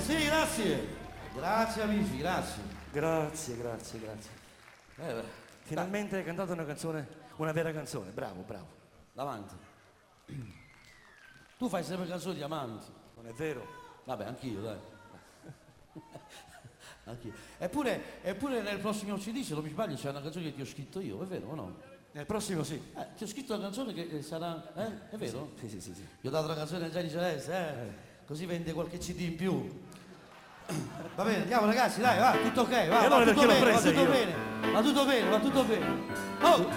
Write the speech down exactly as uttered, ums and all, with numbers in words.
Sì, grazie. Grazie amici, grazie. Grazie, grazie, grazie. Eh, Finalmente hai cantato una canzone, una vera canzone, bravo, bravo. davanti. Tu fai sempre canzoni di amanti. Non è vero? Vabbè, anch'io, dai. Anch'io. Eppure, eppure nel prossimo C D, se non mi sbaglio, c'è una canzone che ti ho scritto io, è vero o no? Nel prossimo sì. Eh, ti ho scritto una canzone che sarà... Eh? È vero? Sì, sì, sì, sì. Gli ho dato una canzone a Gianni Celeste, eh? Così vende qualche C D in più. Va bene, andiamo ragazzi, dai, va, tutto ok, va, E allora va tutto perché l'ho bene, va presa tutto io? bene, va tutto bene, va tutto bene. Oh!